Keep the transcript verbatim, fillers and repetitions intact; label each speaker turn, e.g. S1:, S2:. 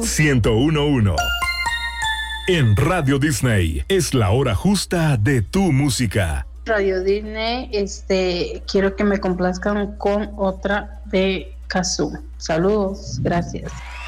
S1: ciento uno punto uno. En Radio Disney es la hora justa de tu música.
S2: Radio Disney, este, quiero que me complazcan con otra de Kazoo. Saludos, gracias.